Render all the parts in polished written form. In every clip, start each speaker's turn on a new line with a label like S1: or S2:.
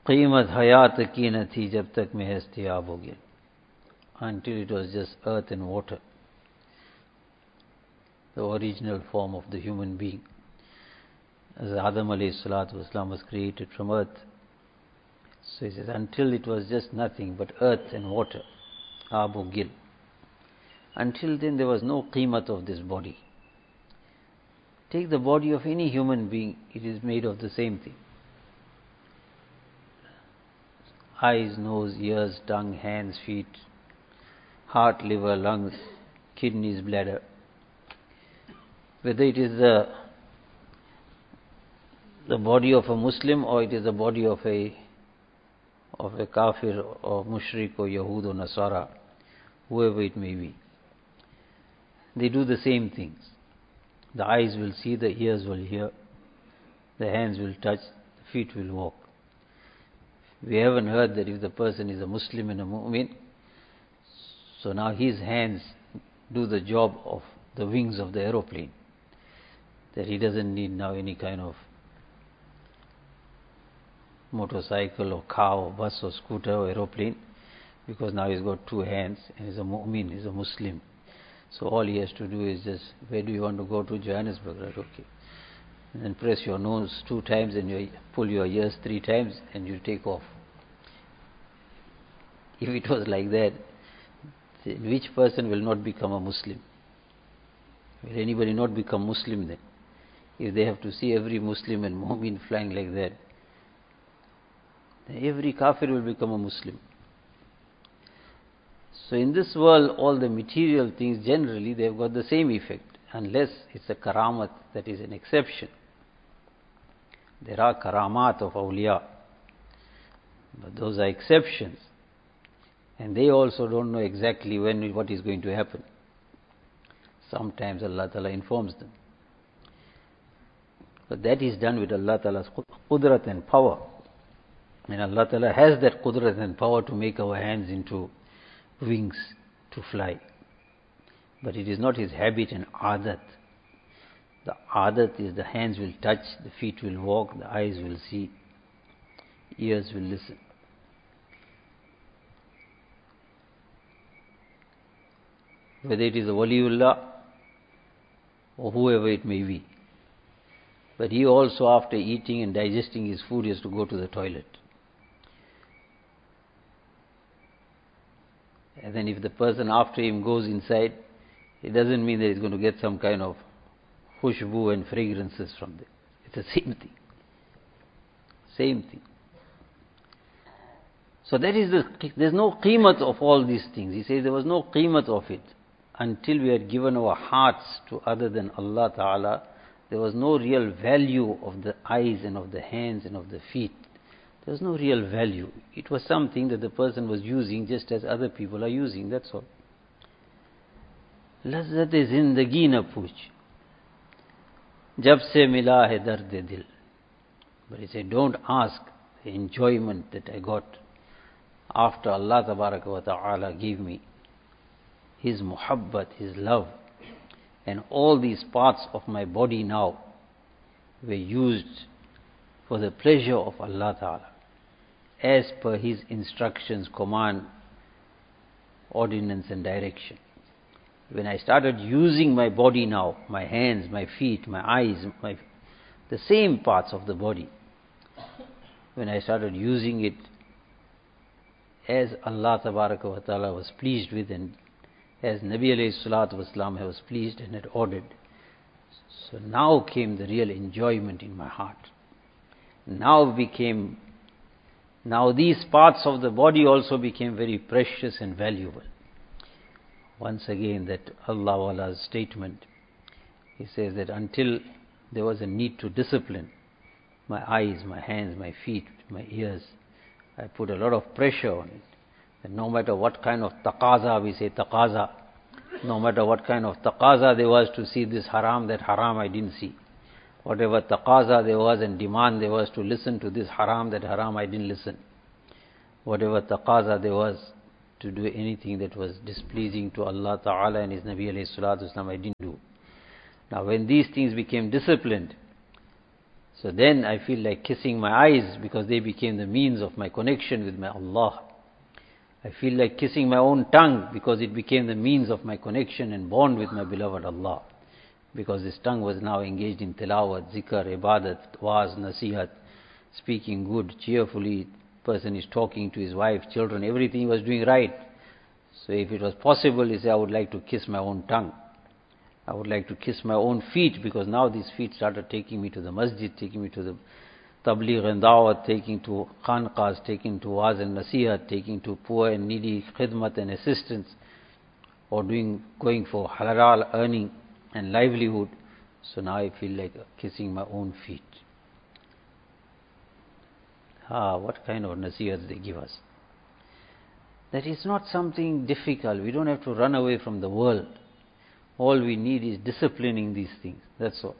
S1: कीमत हयात की न थी जब तक मैं हस्तियाब हो गया. Until it was just earth and water, the original form of the human being. As Adam alayhi salatu wasalam was created from earth. So he says, until it was just nothing but earth and water, Abu Gil. Until then there was no qimat of this body. Take the body of any human being, it is made of the same thing. Eyes, nose, ears, tongue, hands, feet, heart, liver, lungs, kidneys, bladder. Whether it is the body of a Muslim or it is the body of a kafir or mushrik or Yahud or Nasara, whoever it may be. They do the same things. The eyes will see, the ears will hear, the hands will touch, the feet will walk. We haven't heard that if the person is a Muslim and a mu'min, so now his hands do the job of the wings of the aeroplane. That he doesn't need now any kind of motorcycle or car or bus or scooter or aeroplane, because now he's got two hands and he's a mu'min, he's a Muslim. So all he has to do is just, where do you want to go? To Johannesburg? Right, okay. And then press your nose 2 times and you pull your ears 3 times and you take off. If it was like that, which person will not become a Muslim? Will anybody not become Muslim then? If they have to see every Muslim and mu'min flying like that, then every kafir will become a Muslim. So in this world, all the material things, generally, they have got the same effect, unless it's a karamat that is an exception. There are karamat of awliya, but those are exceptions. And they also don't know exactly what is going to happen. Sometimes Allah Ta'ala informs them. But that is done with Allah Ta'ala's qudrat and power. And Allah Ta'ala has that qudrat and power to make our hands into wings to fly. But it is not his habit and adat. The adat is the hands will touch, the feet will walk, the eyes will see, ears will listen. Whether it is a waliullah or whoever it may be. But he also, after eating and digesting his food, has to go to the toilet. And then if the person after him goes inside, it doesn't mean that he's going to get some kind of khushbu and fragrances from there. It's the same thing. Same thing. So that is there's no qimat of all these things. He says there was no qimat of it until we had given our hearts to other than Allah Ta'ala. There was no real value of the eyes and of the hands and of the feet. There was no real value. It was something that the person was using just as other people are using, that's all. Lazzat-e zindagi na pooch, jab se mila hai dard-e dil. But he said, don't ask the enjoyment that I got after Allah Tabaraka wa Ta'ala gave me His muhabbat, His love. And all these parts of my body now were used for the pleasure of Allah Ta'ala, as per His instructions, command, ordinance and direction. When I started using my body now, my hands, my feet, my eyes, the same parts of the body, when I started using it as Allah Tabaraka wa Ta'ala was pleased with, and as Nabi alayhi salatu wasalam was pleased and had ordered, so now came the real enjoyment in my heart. Now these parts of the body also became very precious and valuable. Once again, that Allah Wala's statement, he says that until there was a need to discipline my eyes, my hands, my feet, my ears, I put a lot of pressure on it. That no matter what kind of taqaza, we say taqaza, no matter what kind of taqaza there was to see this haram, that haram I didn't see. Whatever taqaza there was and demand there was to listen to this haram, that haram I didn't listen. Whatever taqaza there was to do anything that was displeasing to Allah Ta'ala and His Nabi alayhi salatu wasalam, I didn't do. Now when these things became disciplined, So then I feel like kissing my eyes because they became the means of my connection with my Allah. I feel like kissing my own tongue because it became the means of my connection and bond with my beloved Allah. Because this tongue was now engaged in tilawat, zikr, ibadat, waz, nasihat, speaking good, cheerfully. Person is talking to his wife, children, everything he was doing right. So if it was possible, he said, I would like to kiss my own tongue. I would like to kiss my own feet, because now these feet started taking me to the masjid, taking me to the tabligh and da'wat, taking to khanqahs, taking to waz and nasihat, taking to poor and needy khidmat and assistance, or going for halal earning and livelihood. So now I feel like kissing my own feet. What kind of nasihats they give us. That is not something difficult. We don't have to run away from the world. All we need is disciplining these things. That's all.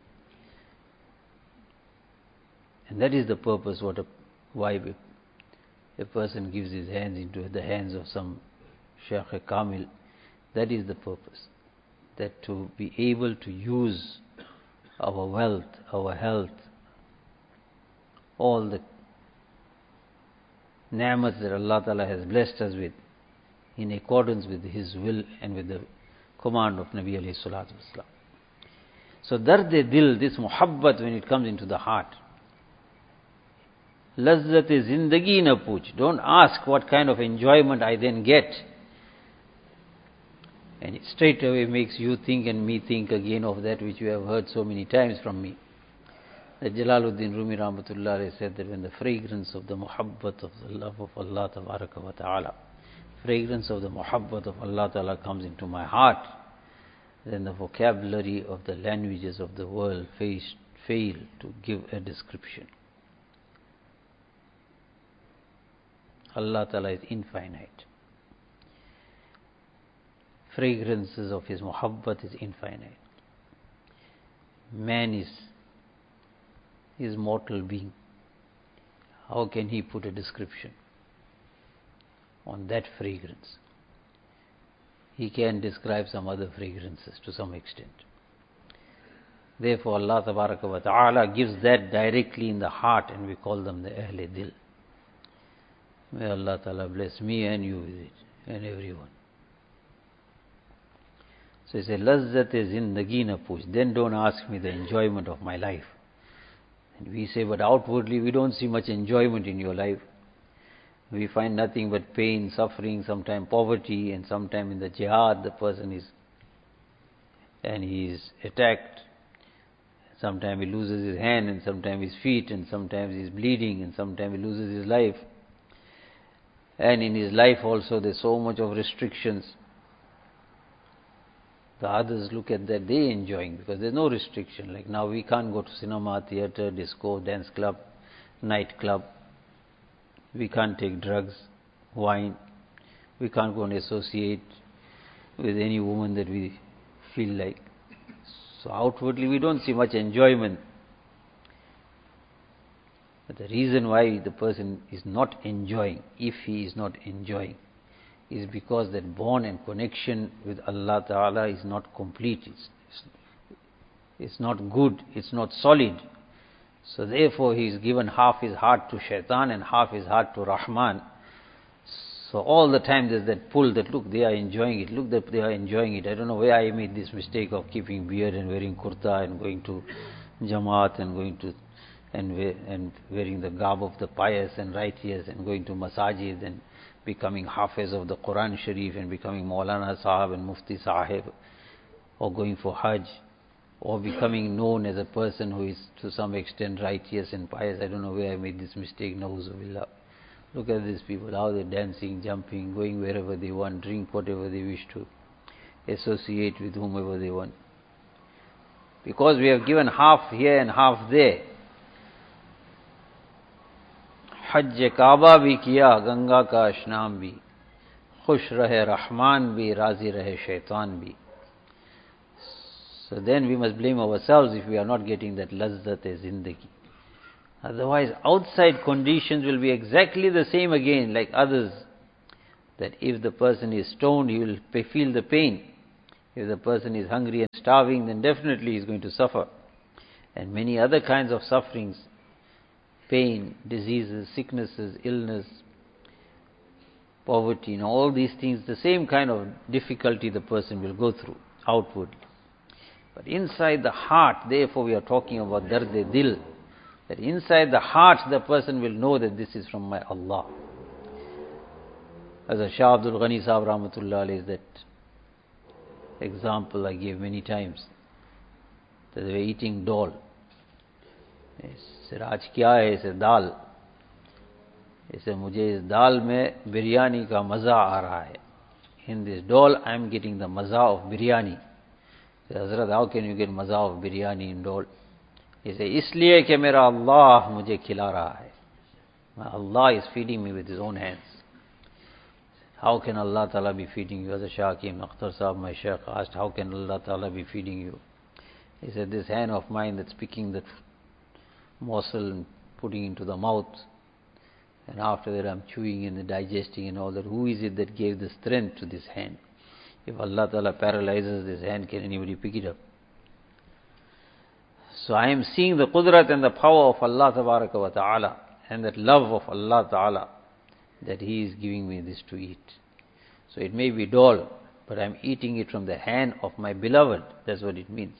S1: And that is the purpose why a person gives his hands into the hands of some Shaykh Kamil. That is the purpose. That to be able to use our wealth, our health, all the ni'mat that Allah Ta'ala has blessed us with, in accordance with His will and with the command of Nabi alayhi salatu wasalam. So dard-e-dil, this muhabbat, when it comes into the heart, lazzat-e-zindagi na pooch. Don't ask what kind of enjoyment I then get. And it straight away makes you think and me think again of that which you have heard so many times from me. That Jalaluddin Rumi Rahmatullah Alayhi said that when the fragrance of the muhabbat of the love of Allah Tabaraka wa Ta'ala, fragrance of the muhabbat of Allah Ta'ala comes into my heart, then the vocabulary of the languages of the world fail to give a description. Allah Ta'ala is infinite. Fragrances of His muhabbat is infinite. Man is mortal being. How can he put a description on that fragrance? He can describe some other fragrances to some extent. Therefore Allah Tabaraka wa Ta'ala gives that directly in the heart, and we call them the Ahl-e-Dil. May Allah Ta'ala bless me and you with it, and everyone. So he said, Lazzat-e-zindagi na pooch. Then don't ask me the enjoyment of my life. And we say, but outwardly we don't see much enjoyment in your life. We find nothing but pain, suffering, sometimes poverty, and sometimes in the jihad the person is attacked. Sometimes he loses his hand, and sometimes his feet, and sometimes he's bleeding, and sometimes he loses his life. And in his life also there's so much of restrictions. The others look at that, they enjoying, because there's no restriction. Like now we can't go to cinema, theatre, disco, dance club, night club. We can't take drugs, wine. We can't go and associate with any woman that we feel like. So outwardly we don't see much enjoyment. But the reason why the person is not enjoying, if he is not enjoying, is because that bond and connection with Allah Ta'ala is not complete. It's not good, it's not solid. So therefore he is given half his heart to shaitan and half his heart to Rahman. So all the time there's that pull that, look, they are enjoying it, look that they are enjoying it. I don't know where I made this mistake of keeping beard and wearing kurta and going to Jamaat and going to and wearing the garb of the pious and righteous and going to masajid and becoming hafiz of the Quran Sharif and becoming Maulana Sahib and Mufti Sahib, or going for Hajj, or becoming known as a person who is to some extent righteous and pious. I don't know where I made this mistake, Nauzubillah. Look at these people, how they're dancing, jumping, going wherever they want, drink whatever they wish to, associate with whomever they want. Because we have given half here and half there. हज काबा भी किया, गंगा का स्नान भी, खुश रहे रहमान भी, राजी रहे शैतान भी. So then we must blame ourselves if we are not getting that lazzat-e-zindagi. Otherwise outside conditions will be exactly the same again like others. That if the person is stoned, he will feel the pain. If the person is hungry and starving, then definitely he is going to suffer. and many other kinds of sufferings, pain, diseases, sicknesses, illness, poverty, and all these things, the same kind of difficulty the person will go through outwardly. But inside the heart, therefore we are talking about dard-e-dil, that inside the heart the person will know that this is from my Allah. As a Shah Abdul Ghani Sahib Rahmatullah Alayhi, that example I gave many times, that they were eating dal. He said, "Aaj kya hai?" He said, "Dal." He said, "Mujhe is dal mein biryani ka maza aa raha hai. In this dal I am getting the maza of biryani." He said, "Hazrat, how can you get maza of biryani in dal?" He said, "Isliye ke mera Allah mujhe khila raha hai. My Allah is feeding me with His own hands." How can Allah Ta'ala be feeding you? As a Shah Hakim Akhtar Sahib, my Shaykh, asked, how can Allah Ta'ala be feeding you? He said, this hand of mine that's picking that morsel and putting into the mouth, and after that I'm chewing and digesting and all that. Who is it that gave the strength to this hand? If Allah Ta'ala paralyzes this hand, can anybody pick it up? So I am seeing the qudrat and the power of Allah Ta'ala, and that love of Allah Ta'ala, that He is giving me this to eat. So it may be dull, but I am eating it from the hand of my beloved. That's what it means.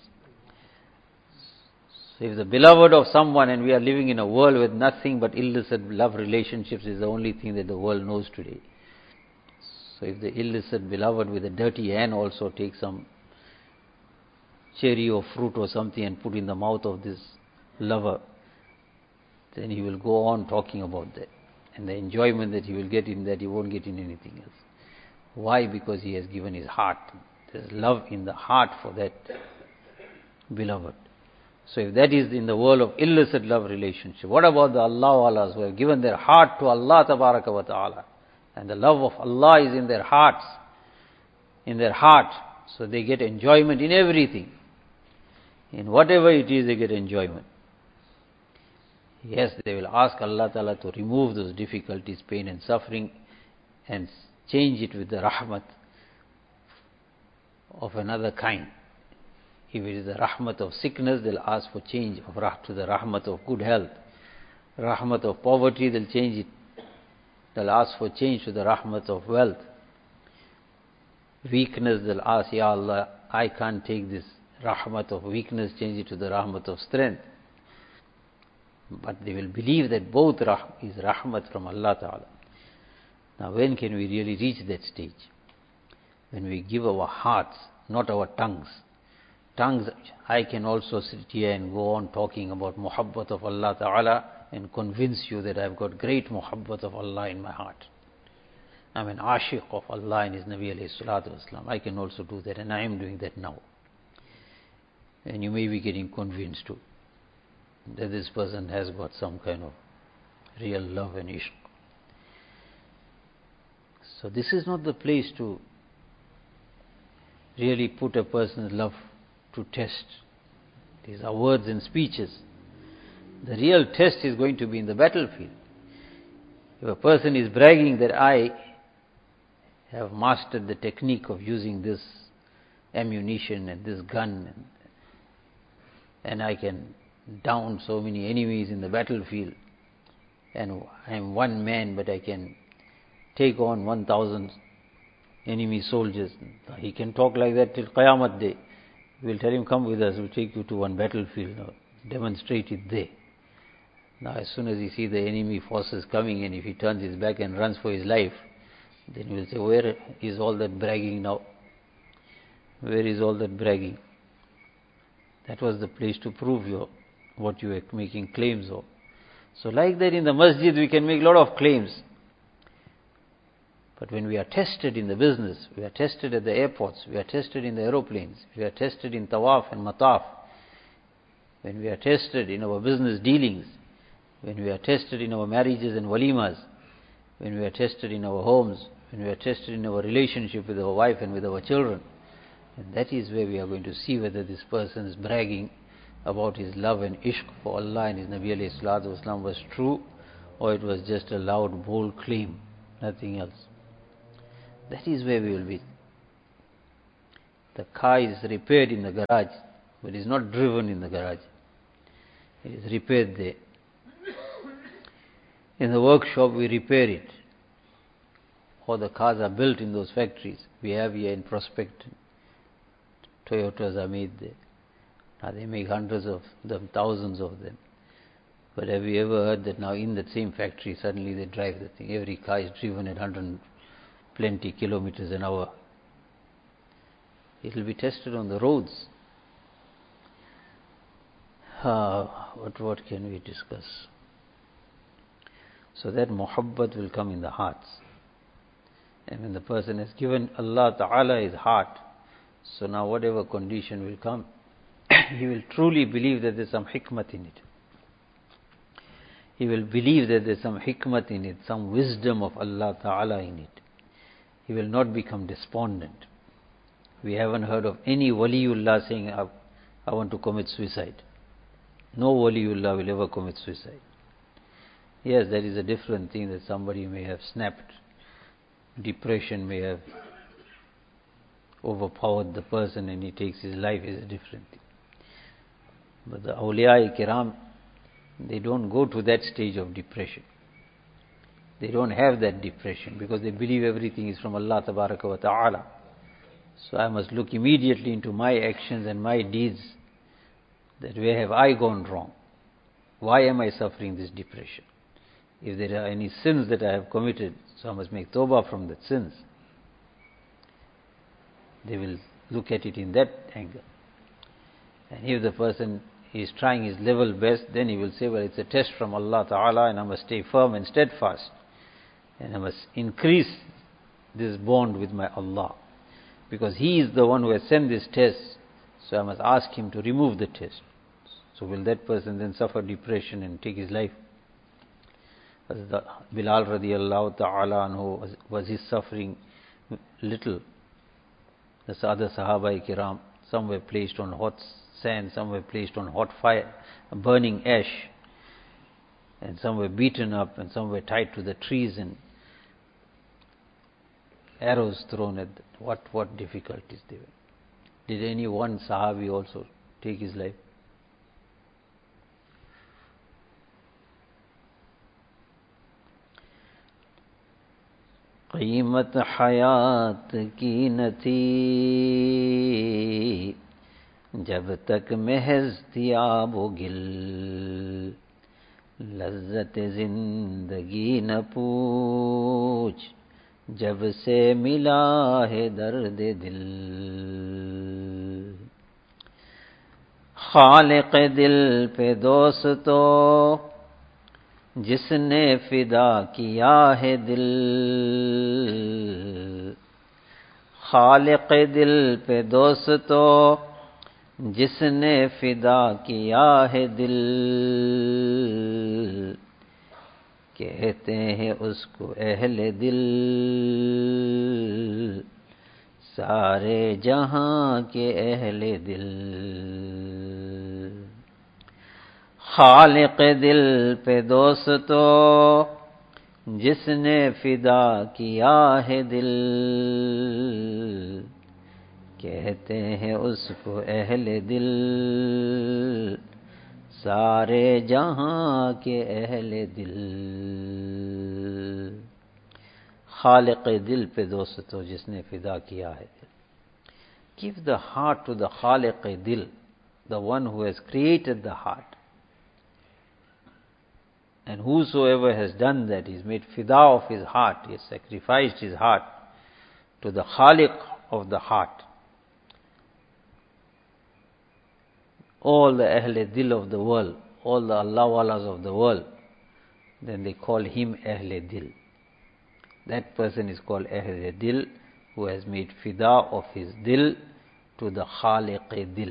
S1: So if the beloved of someone, and we are living in a world with nothing but illicit love relationships, is the only thing that the world knows today. So if the illicit beloved with a dirty hand also takes some cherry or fruit or something and put in the mouth of this lover, then he will go on talking about that. And the enjoyment that he will get in that, he won't get in anything else. Why? Because he has given his heart. There's love in the heart for that beloved. So if that is in the world of illicit love relationship, what about the Allah-Wallahs who have given their heart to Allah Tabaraka wa Ta'ala? And the love of Allah is in their hearts, in their heart. So they get enjoyment in everything. In whatever it is, they get enjoyment. Yes, they will ask Allah Ta'ala to remove those difficulties, pain and suffering, and change it with the rahmat of another kind. If it is the rahmat of sickness, they'll ask for change to the rahmat of good health. Rahmat of poverty, they'll change it. They'll ask for change to the rahmat of wealth. Weakness, they'll ask, Ya Allah, I can't take this rahmat of weakness, change it to the rahmat of strength. But they will believe that both is rahmat from Allah Ta'ala. Now when can we really reach that stage? When we give our hearts, not our tongues. Tongues, I can also sit here and go on talking about muhabbat of Allah Ta'ala and convince you that I've got great muhabbat of Allah in my heart. I'm an ashiq of Allah and His Nabi alayhi salatu wasalam. I can also do that, and I am doing that now. And you may be getting convinced too, that this person has got some kind of real love and ishq. So this is not the place to really put a person's love to test. These are words and speeches. The real test is going to be in the battlefield. If a person is bragging that I have mastered the technique of using this ammunition and this gun, and I can down so many enemies in the battlefield, and I am one man but I can take on 1,000 enemy soldiers. He can talk like that till Qayamat Day. We'll tell him, come with us, we'll take you to one battlefield, demonstrate it there. Now as soon as he sees the enemy forces coming, and if he turns his back and runs for his life, then we'll say, where is all that bragging now? Where is all that bragging? That was the place to prove what you were making claims of. So like that in the masjid we can make a lot of claims. But when we are tested in the business, we are tested at the airports, we are tested in the aeroplanes, we are tested in tawaf and mataf, when we are tested in our business dealings, when we are tested in our marriages and walimas, when we are tested in our homes, when we are tested in our relationship with our wife and with our children, and that is where we are going to see whether this person is bragging about his love and ishq for Allah and His Nabi alayhi salatu wasalam was true, or it was just a loud, bold claim, nothing else. That is where we will be. The car is repaired in the garage, but is not driven in the garage. It is repaired there. In the workshop we repair it. Or the cars are built in those factories. We have here in Prospect, Toyotas are made there. Now they make hundreds of them, thousands of them. But have you ever heard that now in that same factory suddenly they drive the thing? Every car is driven at 120 kilometers an hour. It will be tested on the roads. What can we discuss? So that muhabbat will come in the hearts. And when the person has given Allah Ta'ala his heart, so now whatever condition will come, he will truly believe that there's some hikmat in it. He will believe that there's some hikmat in it, some wisdom of Allah Ta'ala in it. He will not become despondent. We haven't heard of any waliullah saying, I want to commit suicide. No waliullah will ever commit suicide. Yes, that is a different thing, that somebody may have snapped. Depression may have overpowered the person and he takes his life, is a different thing. But the awliya-i-kiram, they don't go to that stage of depression. They don't have that depression because they believe everything is from Allah Tabaraka wa Ta'ala. So I must look immediately into my actions and my deeds, that where have I gone wrong? Why am I suffering this depression? If there are any sins that I have committed, so I must make tawbah from the sins. They will look at it in that angle. And if the person is trying his level best, then he will say, well, it's a test from Allah Ta'ala and I must stay firm and steadfast. And I must increase this bond with my Allah. Because He is the one who has sent this test, so I must ask Him to remove the test. So will that person then suffer depression and take his life? As Bilal radiallahu ta'ala anhu, was his suffering little? The other Sahaba-i-kiram, some were placed on hot sand, some were placed on hot fire, burning ash, and some were beaten up, and some were tied to the trees and arrows thrown at them. What difficulties they were. Did any one Sahabi also take his life? कीमत हयात की न थी जब तक महज थी आबो गिल लज्जत जिंदगी न पूछ जब से मिला है दर्द दिल खालिक दिल पे दोस्तों जिसने फिदा किया है दिल खालिक दिल पे दोस्तों जिसने फिदा किया है दिल कहते हैं उसको अहले दिल सारे जहां के अहले दिल खालिक दिल पे दोस्तों जिसने फिदा किया है दिल कहते हैं उसको अहले दिल सारे जहां के अहले दिल खालिक दिल पे दोस्तों जिसने फिदा किया है दिल. Give the heart to the खालिक दिल, the one who has created the heart. And whosoever has done that, he's made fida of his heart, he has sacrificed his heart to the Khaliq of the heart. All the Ahle Dil of the world, all the Allah Walas of the world, then they call him Ahle Dil. That person is called Ahle Dil, who has made fida of his dil to the Khaliq Dil.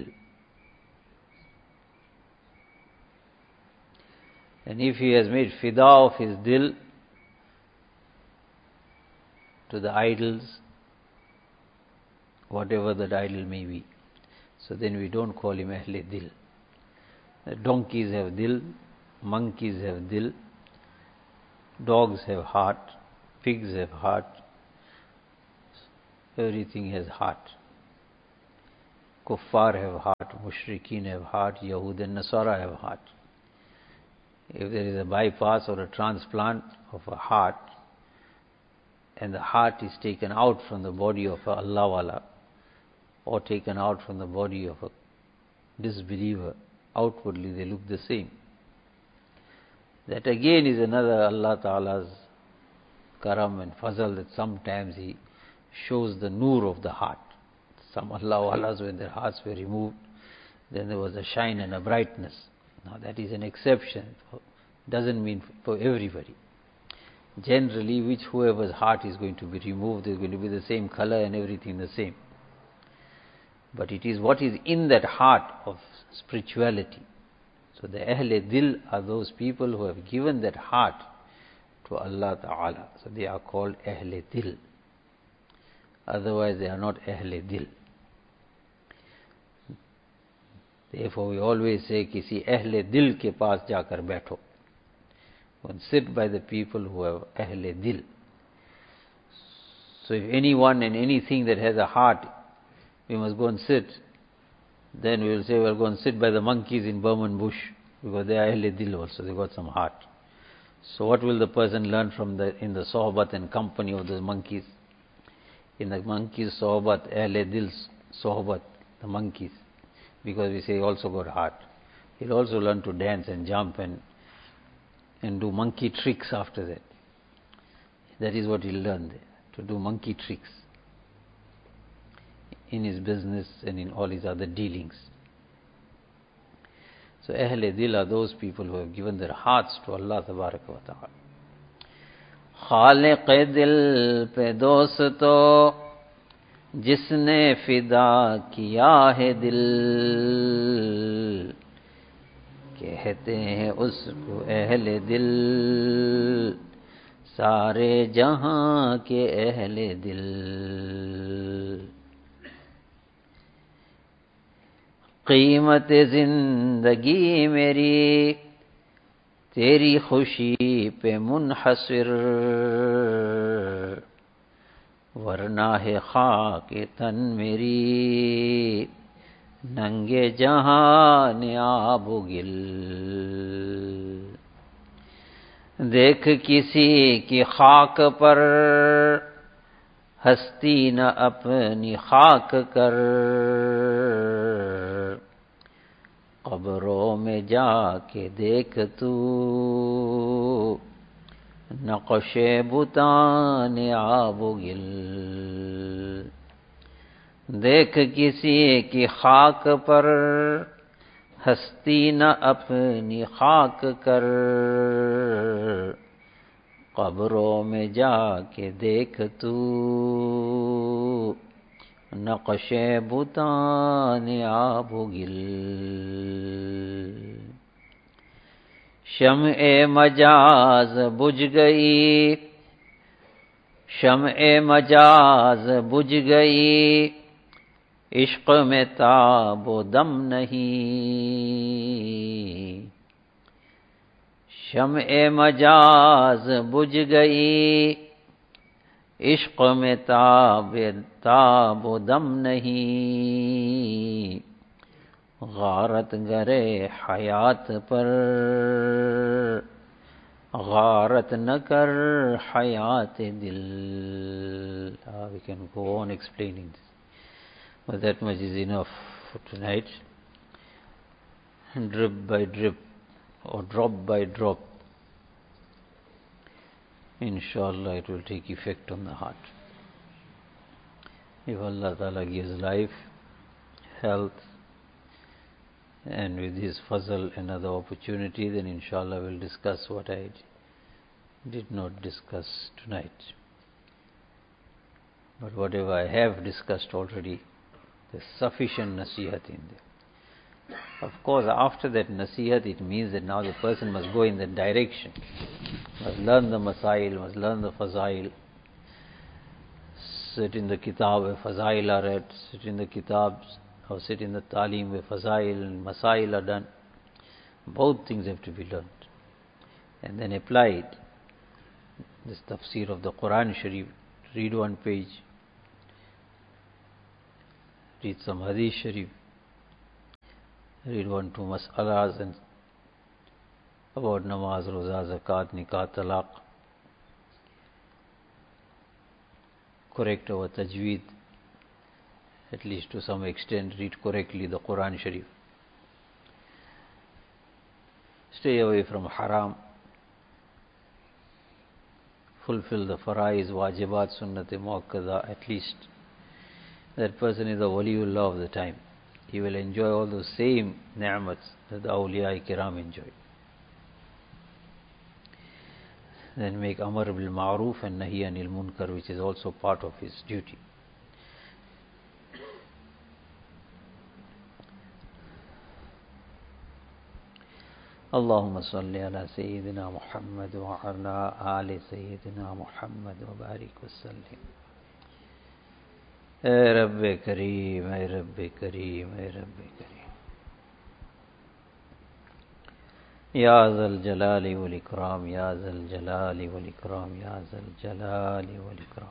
S1: And if he has made fida of his dil to the idols, whatever that idol may be, so then we don't call him Ahle Dil. The donkeys have dil, monkeys have dil, dogs have heart, pigs have heart, everything has heart. Kuffar have heart, Mushrikeen have heart, Yahud and Nasara have heart. If there is a bypass or a transplant of a heart, and the heart is taken out from the body of a Allah wala, or taken out from the body of a disbeliever, outwardly they look the same. That again is another Allah Ta'ala's karam and fazal, that sometimes He shows the noor of the heart. Some Allah walas, when their hearts were removed, then there was a shine and a brightness. Now that is an exception. Doesn't mean for everybody. Generally, whoever's heart is going to be removed is going to be the same color and everything the same. But it is what is in that heart of spirituality. So the Ahle Dil are those people who have given that heart to Allah Ta'ala. So they are called Ahle Dil. Otherwise they are not Ahle Dil. Therefore we always say, kisi Ahle Dil ke paas jaakar baitho. One sit by the people who have Ahle Dil. So if anyone and anything that has a heart, we must go and sit, then we will say, we'll go and sit by the monkeys in Burman bush, because they are Ahle Dil also, they got some heart. So what will the person learn from in the sohbat and company of those monkeys? In the monkeys' sohbat, Ahle Dil's sohbat, the monkeys, because we say also got heart. He'll also learn to dance and jump and do monkey tricks after that. That is what he'll learn there, to do monkey tricks in his business and in all his other dealings. So Ahle Dil are those people who have given their hearts to Allah Tabaraka wa Ta'ala. Khaliq dil pe dosto jisne fida kiya hai dil, कहते हैं उसको अहले दिल, सारे जहां के अहले दिल. कीमत जिंदगी मेरी तेरी खुशी पे मुनहसर, वरना है खाक तन मेरी नंगे जहान आबो गिल. देख किसी की खाक पर हस्ती न अपनी खाक कर, कब्रों में जाके देख तू नक्शे बुतान आबो गिल. देख किसी की खाक पर हस्ती न अपनी खाक कर, कब्रों में जाके देख तू नक्शे बुतान आबो गिल. शम्ए मजाज बुझ गई, शम्ए मजाज बुझ गई, इश्क में ताबो दम नहीं. शम्ए मजाज बुझ गई, इश्क में ताबो दम नहीं. गारत गरे हयात पर गारत न कर हयात दिल. We can go on explaining this. But that much is enough for tonight. Drip by drip or drop by drop, inshallah it will take effect on the heart. If Allah Ta'ala gives life, health, and with His fazl another opportunity, then inshallah we'll discuss what I did not discuss tonight. But whatever I have discussed already, there's sufficient nasihat in there. Of course, after that nasihat, it means that now the person must go in that direction. Must learn the masail, must learn the fazail. Sit in the kitab where fazail are read, sit in the kitabs, or sit in the talim where fazail and masail are done. Both things have to be learned. And then applied. This tafsir of the Quran Sharif, read one page, read some Hadith Sharif, read 1-2 mas'alas and about namaz, roza, zakat, nikah, talaq. Correct our tajweed, at least to some extent, read correctly the Quran Sharif. Stay away from haram. Fulfill the faraiz, wajibat, sunnat-e muakkada, at least. That person is a waliullah of the time. He will enjoy all those same ni'mats that the awliya kiram enjoy. Then make amar bil ma'roof and nahi anil munkar, which is also part of his duty. اللهم صل على سيدنا محمد وعلى آل سيدنا محمد وبارك وسلم. اے رب کریم، اے رب کریم، اے رب کریم، یا ذا الجلال والاکرام، یا ذا الجلال والاکرام، یا ذا الجلال والاکرام.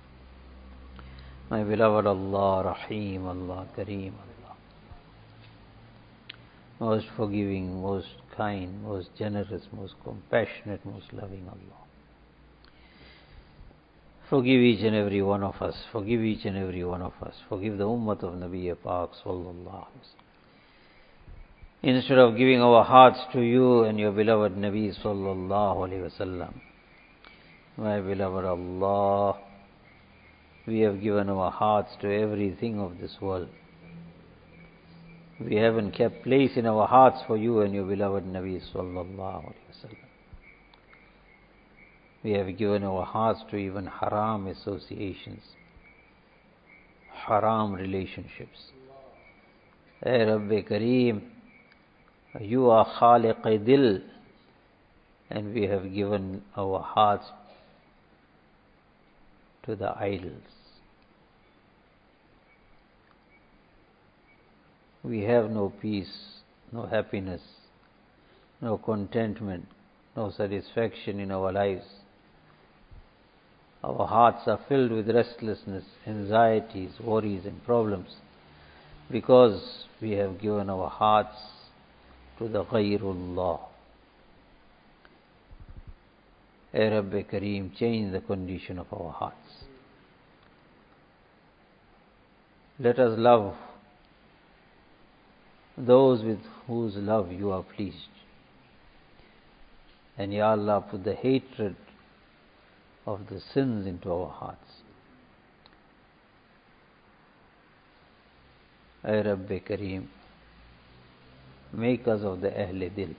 S1: My beloved Allah, Rahim, Allah, Kareem, Allah, most forgiving, most kind, most generous, most compassionate, most loving Allah. Forgive each and every one of us. Forgive each and every one of us. Forgive the ummah of Nabi Pak sallallahu alaihi wasallam. Instead of giving our hearts to you and your beloved Nabi sallallahu alaihi wasallam, my beloved Allah, we have given our hearts to everything of this world. We haven't kept place in our hearts for you and your beloved Nabi sallallahu alaihi wasallam. We have given our hearts to even haram associations, haram relationships. Hey Rabbi Kareem, you are Khaliq Dil, and we have given our hearts to the idols. We have no peace, no happiness, no contentment, no satisfaction in our lives. Our hearts are filled with restlessness, anxieties, worries and problems because we have given our hearts to the Ghayrullah. Ya Rabbi Kareem, change the condition of our hearts. Let us love those with whose love you are pleased. And Ya Allah, put the hatred of the sins into our hearts. Ay Rabbi Kareem, make us of the Ahle Dil.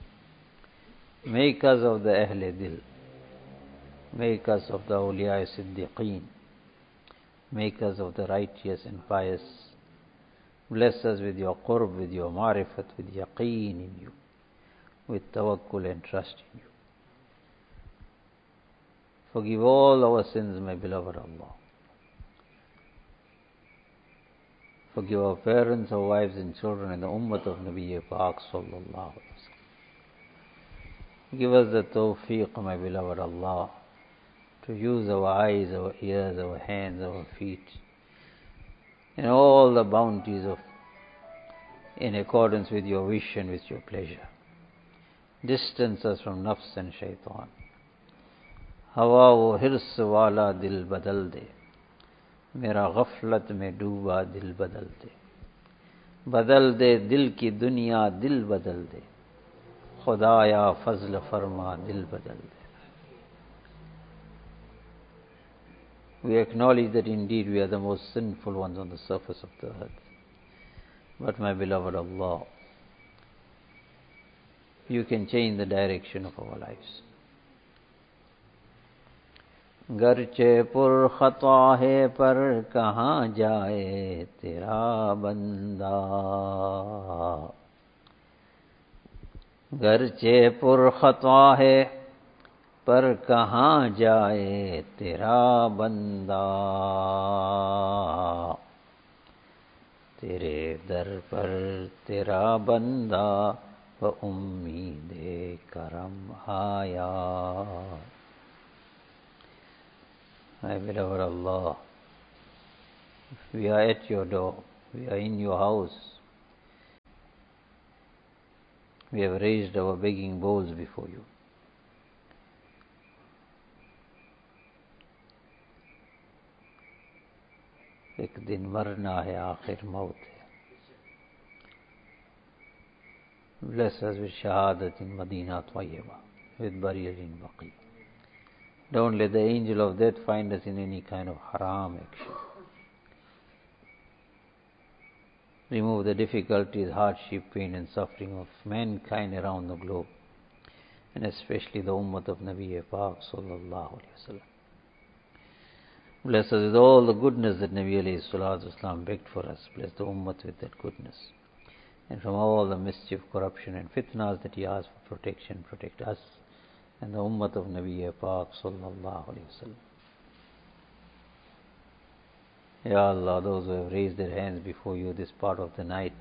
S1: Make us of the Ahle Dil. Make us of the Awliya Siddiqeen. Make us of the righteous and pious. Bless us with your qurb, with your marifat, with yaqeen in you, with tawakkul and trust in you. Forgive all our sins, my beloved Allah. Forgive our parents, our wives and children, and the ummah of Nabi Pak sallallahu alaihi wasallam. Give us the tawfiq, my beloved Allah, to use our eyes, our ears, our hands, our feet, and all the bounties of in accordance with your wish and with your pleasure. Distance us from nafs and shaitan. हवा वो हिर्स वाला दिल बदल दे, मेरा गफलत में डूबा दिल बदल दे दिल की दुनिया दिल बदल दे, खुदाया फजल फरमा दिल बदल दे. We acknowledge that indeed we are the most sinful ones on the surface of the earth. But my beloved Allah, you can change the direction of our lives. गरचे पुर खता है पर कहाँ जाए तेरा बंदा, गरचे पुर खता है पर कहाँ जाए तेरा बंदा, तेरे दर पर तेरा बंदा व उम्मीदे करम आया. My beloved Allah, we are at your door, we are in your house. We have raised our begging bowls before you. एक दिन मरना है, आखिर मौत है. Bless us with shahadat in Madinah Tayyibah, with burial in Baqi. Don't let the angel of death find us in any kind of haram action. Remove the difficulties, hardship, pain and suffering of mankind around the globe, and especially the Ummah of Nabi Pak sallallahu alayhi wa sallam. Bless us with all the goodness that Nabi alayhi salatu wasalam begged for us. Bless the Ummah with that goodness. And from all the mischief, corruption and fitnas that he asked for protection, protect us and the Ummah of Nabi Pak sallallahu alayhi wa sallam. Ya Allah, those who have raised their hands before you this part of the night,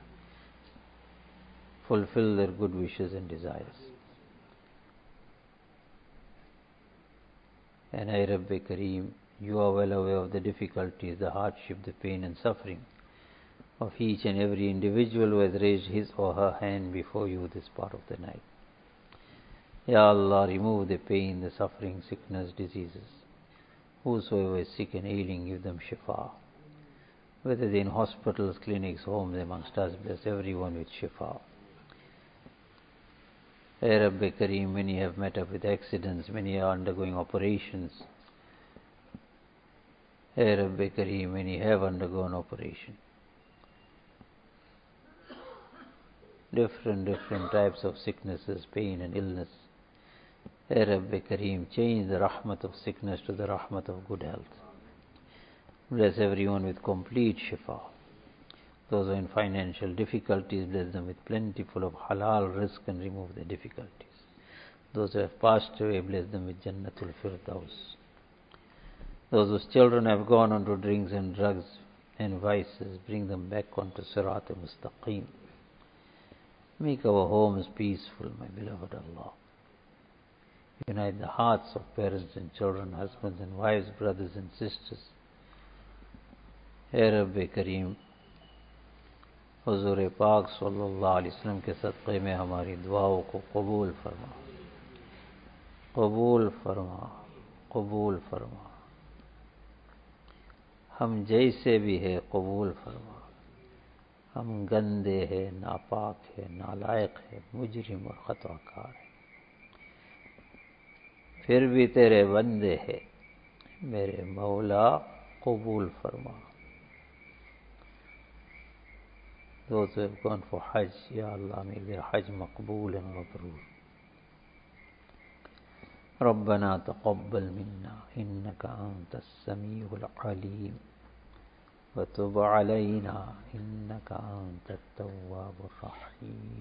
S1: fulfill their good wishes and desires. And ay Rabbi Kareem, you are well aware of the difficulties, the hardship, the pain and suffering of each and every individual who has raised his or her hand before you this part of the night. Ya Allah, remove the pain, the suffering, sickness, diseases. Whosoever is sick and ailing, give them shifa. Whether they're in hospitals, clinics, homes amongst us, bless everyone with shifa. Ya Rabbi Kareem, many have met up with accidents, many are undergoing operations. Ya Rabbi Kareem, many have undergone operation. Different types of sicknesses, pain and illness. Ya Rabbi Kareem, change the rahmat of sickness to the rahmat of good health. Bless everyone with complete shifa. Those who are in financial difficulties, bless them with plentiful of halal rizq and remove their difficulties. Those who have passed away, bless them with Jannatul Firdaus. Those whose children have gone onto drinks and drugs and vices, bring them back onto Sirat al-Mustaqim. Make our homes peaceful, my beloved Allah. Unite the hearts of parents and children, husbands and wives, brothers and sisters. Ya Rabbi Kareem, Huzur Pak sallallahu alaihi wasallam के सदक़े में हमारी दुआओं को कबूल फरमा, कबूल फरमा, कबूल फरमा. हम जैसे भी है कबूल फरमा. हम गंदे हैं, नापाक है, नालायक है, मुजरिम और खताकार है, फिर भी तेरे बंदे हैं. मेरे मौला कबूल फरमा. Those who have gone for Hajj, Ya Allah, make their Hajj maqbool and mabrur. ربنا تقبل منا إنك أنت السميع العليم وتب علينا إنك أنت التواب الرحيم.